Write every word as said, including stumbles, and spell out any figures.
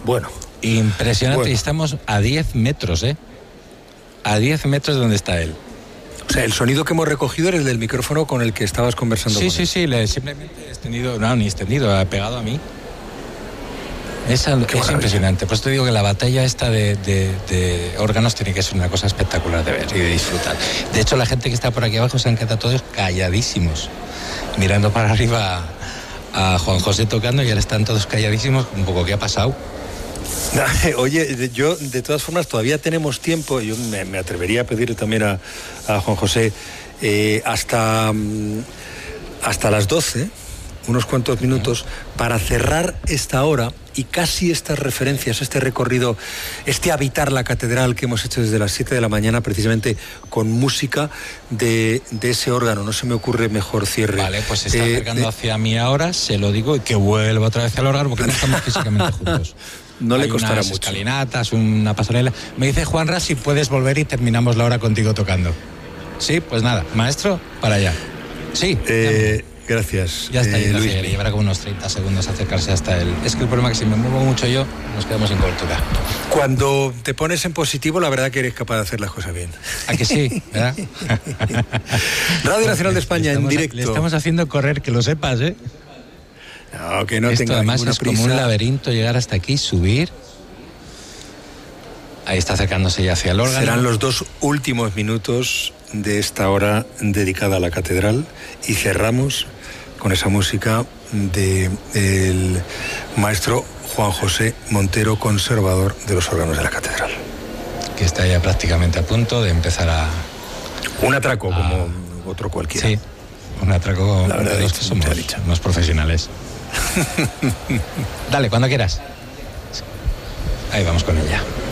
Bueno. Impresionante. Bueno. Y estamos a diez metros, ¿eh? A diez metros de donde está él. O sea, el sonido que hemos recogido era el del micrófono con el que estabas conversando. Sí, con sí, él. sí. Le, simplemente he extendido, no, ni extendido, ha pegado a mí. Es, es impresionante. Pues te digo que la batalla esta de, de, de órganos tiene que ser una cosa espectacular de ver y de disfrutar. De hecho, la gente que está por aquí abajo se han quedado todos calladísimos, mirando para arriba a, a Juan José tocando, y ahora están todos calladísimos, un poco ¿qué ha pasado? Oye, yo de todas formas todavía tenemos tiempo. Yo me, me atrevería a pedirle también a, a Juan José eh, hasta, hasta las doce, unos cuantos minutos, para cerrar esta hora y casi estas referencias, este recorrido, este habitar la catedral que hemos hecho desde las siete de la mañana, precisamente con música de, de ese órgano. No se me ocurre mejor cierre. Vale, pues se está eh, acercando de... hacia mí ahora, se lo digo, y que vuelva otra vez al órgano, porque no estamos físicamente juntos. No le Hay costará unas mucho. escalinatas, una pasarela. Me dice Juanra si puedes volver y terminamos la hora contigo tocando. Sí, pues nada, maestro, para allá. Sí. Eh, gracias. Ya está eh, yendo, Luis. le llevará como unos treinta segundos acercarse hasta él. Es que el problema es que si me muevo mucho yo, nos quedamos sin cobertura. Cuando te pones en positivo, la verdad que eres capaz de hacer las cosas bien. ¿A que sí? ¿Verdad? Radio Nacional de España, estamos, en directo. Le estamos haciendo correr, que lo sepas, ¿eh? No, que no Esto tenga además ninguna es prisa. como un laberinto, llegar hasta aquí, subir. Ahí está acercándose ya hacia el órgano. Serán los dos últimos minutos de esta hora dedicada a la catedral y cerramos con esa música del maestro Juan José Montero, conservador de los órganos de la catedral. Que está ya prácticamente a punto de empezar a... Un atraco a... como otro cualquiera. Sí, un atraco la verdad de los es que somos unos profesionales. Dale, cuando quieras. Ahí vamos con ella.